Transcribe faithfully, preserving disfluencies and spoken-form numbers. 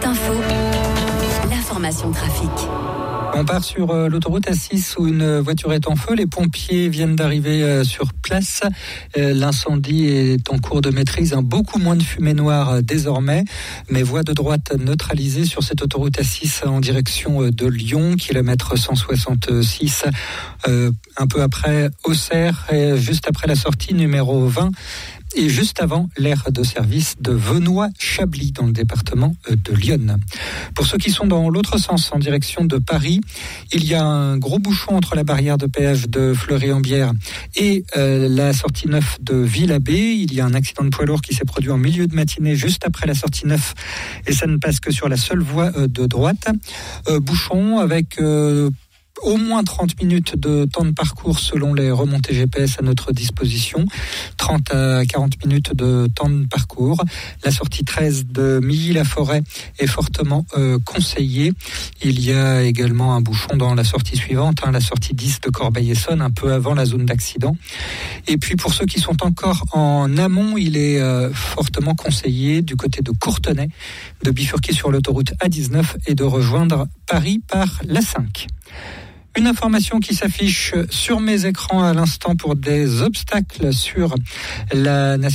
Autoroute Info, l'information trafic. On part sur euh, l'autoroute A six où une voiture est en feu. Les pompiers viennent d'arriver euh, sur place. Euh, l'incendie est en cours de maîtrise. Hein, beaucoup moins de fumée noire euh, désormais. Mais voie de droite neutralisée sur cette autoroute A six en direction euh, de Lyon, kilomètre cent soixante-six, euh, un peu après Auxerre, et juste après la sortie numéro vingt. Et juste avant l'aire de service de Venoy-Chablis dans le département de l'Yonne. Pour ceux qui sont dans l'autre sens, en direction de Paris, il y a un gros bouchon entre la barrière de péage de Fleury-en-Bière et euh, la sortie neuf de Villabé. Il y a un accident de poids lourd qui s'est produit en milieu de matinée, juste après la sortie neuf, et ça ne passe que sur la seule voie euh, de droite. Euh, bouchon avec... Euh, au moins trente minutes de temps de parcours selon les remontées G P S à notre disposition. trente à quarante minutes de temps de parcours. La sortie treize de Milly-la-Forêt est fortement euh, conseillée. Il y a également un bouchon dans la sortie suivante, hein, la sortie dix de Corbeil-Essonnes, un peu avant la zone d'accident. Et puis pour ceux qui sont encore en amont, il est euh, fortement conseillé du côté de Courtenay de bifurquer sur l'autoroute A dix-neuf et de rejoindre Paris par l'A cinq. Une information qui s'affiche sur mes écrans à l'instant pour des obstacles sur la nationale.